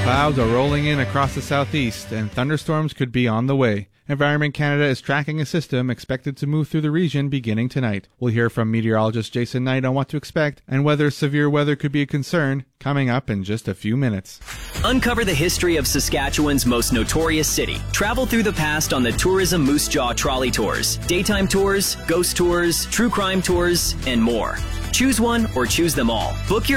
Clouds are rolling in across the southeast, and thunderstorms could be on the way. Environment Canada is tracking a system expected to move through the region beginning tonight. We'll hear from meteorologist Jason Knight on what to expect and whether severe weather could be a concern, coming up in just a few minutes. Uncover the history of Saskatchewan's most notorious city. Travel through the past on the Tourism Moose Jaw Trolley Tours, daytime tours, ghost tours, true crime tours, and more. Choose one or choose them all. Book your